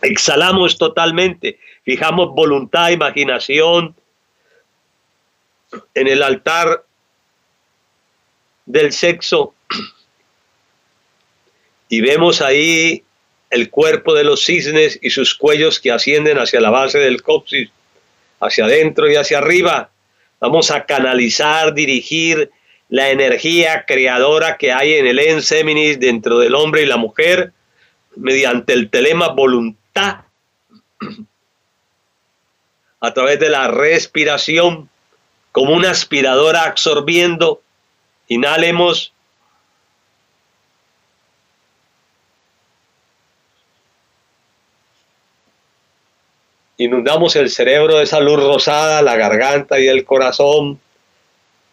Exhalamos totalmente, fijamos voluntad, imaginación en el altar del sexo y vemos ahí el cuerpo de los cisnes y sus cuellos que ascienden hacia la base del coxis, hacia adentro y hacia arriba. Vamos a canalizar, dirigir la energía creadora que hay en el ens feminis dentro del hombre y la mujer mediante el telema voluntad, a través de la respiración, como una aspiradora absorbiendo. Inhalemos. Inundamos el cerebro de esa luz rosada, la garganta y el corazón.